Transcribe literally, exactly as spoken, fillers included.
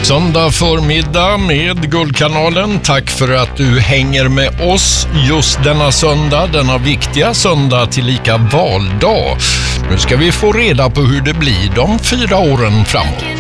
Söndag förmiddag med Guldkanalen. Tack för att du hänger med oss just denna söndag, denna viktiga söndag tillika valdag. Nu ska vi få reda på hur det blir de fyra åren framåt.